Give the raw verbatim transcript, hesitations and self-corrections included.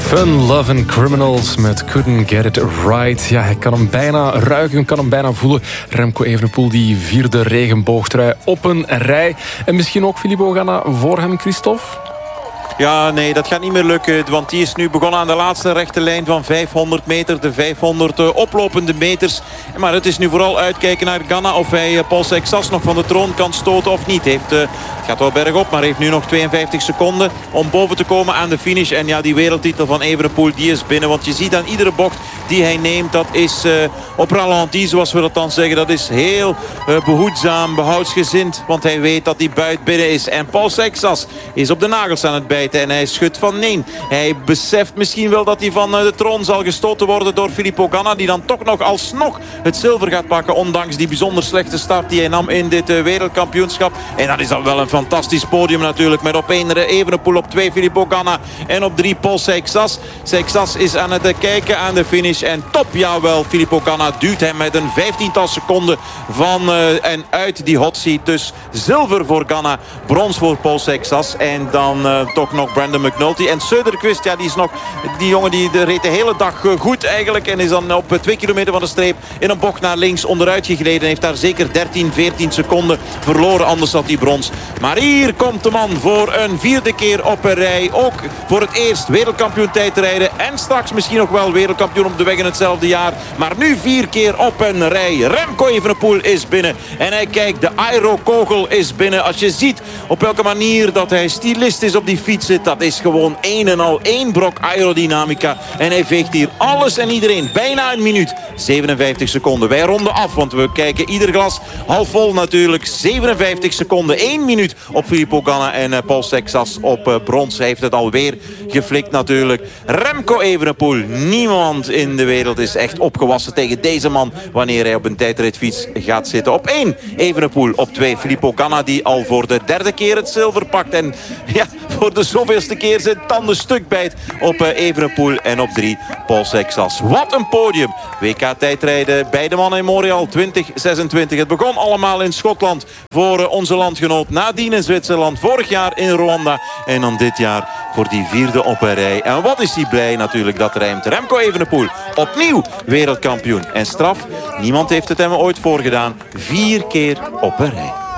Fun, Love and Criminals met Couldn't Get It Right. Ja, hij kan hem bijna ruiken, kan hem bijna voelen. Remco Evenepoel, die vierde regenboogtrui op een rij. En misschien ook Filippo Ganna voor hem, Christophe? Ja, nee, dat gaat niet meer lukken. Want die is nu begonnen aan de laatste rechte lijn van vijfhonderd meter. De vijfhonderd uh, oplopende meters. Maar het is nu vooral uitkijken naar Ganna. Of hij uh, Paul Seixas nog van de troon kan stoten of niet. Heeft, uh, het gaat wel bergop, maar heeft nu nog tweeënvijftig seconden om boven te komen aan de finish. En ja, die wereldtitel van Evenepoel, die is binnen. Want je ziet aan iedere bocht die hij neemt, dat is uh, op ralenti, zoals we dat dan zeggen. Dat is heel uh, behoedzaam, behoudsgezind. Want hij weet dat die buit binnen is. En Paul Seixas is op de nagels aan het bijten. En hij schudt van nee. Hij beseft misschien wel dat hij van de troon zal gestoten worden door Filippo Ganna. Die dan toch nog alsnog het zilver gaat pakken. Ondanks die bijzonder slechte start die hij nam in dit wereldkampioenschap. En dat is dan wel een fantastisch podium natuurlijk. Met op één Evenepoel, op twee Filippo Ganna. En op drie Paul Seixas. Seixas is aan het kijken aan de finish. En top, jawel. Filippo Ganna duwt hem met een vijftiental seconden van uh, en uit die hot seat. Dus zilver voor Ganna. Brons voor Paul Seixas. En dan uh, toch nog Brandon McNulty. En Söderqvist, ja, die is nog... Die jongen die reed de hele dag goed eigenlijk. En is dan op twee kilometer van de streep in een bocht naar links onderuit gegleden. Heeft daar zeker dertien, veertien seconden verloren. Anders had hij brons. Maar hier komt de man voor een vierde keer op een rij. Ook voor het eerst wereldkampioen tijdrijden. En straks misschien ook wel wereldkampioen op de weg in hetzelfde jaar. Maar nu vier keer op een rij. Remco Evenepoel is binnen. En hij kijkt, de aerokogel is binnen. Als je ziet op welke manier dat hij stylist is op die fiets zit, dat is gewoon één en al één brok aerodynamica. En hij veegt hier alles en iedereen. Bijna een minuut. zevenenvijftig seconden. Wij ronden af, want we kijken ieder glas half vol natuurlijk. zevenenvijftig seconden. één minuut op Filippo Ganna en uh, Paul Seixas op uh, brons. Hij heeft het alweer geflikt natuurlijk. Remco Evenepoel. Niemand in de wereld is echt opgewassen tegen deze man wanneer hij op een tijdritfiets gaat zitten. Op één Evenepoel. Op twee Filippo Ganna, die al voor de derde keer het zilver pakt. En ja, voor de zoveelste keer zijn tanden stuk bijt op uh, Evenepoel. En op drie Paul Seixas. Wat een podium. W K tijdrijden bij de mannen in Montreal twintig zesentwintig. Het begon allemaal in Schotland voor uh, onze landgenoot. Nadien in Zwitserland. Vorig jaar in Rwanda. En dan dit jaar voor die vierde op een rij. En wat is hij blij natuurlijk, dat rijmt. Remco Evenepoel opnieuw wereldkampioen. En straf, niemand heeft het hem ooit voorgedaan. Vier keer op een rij.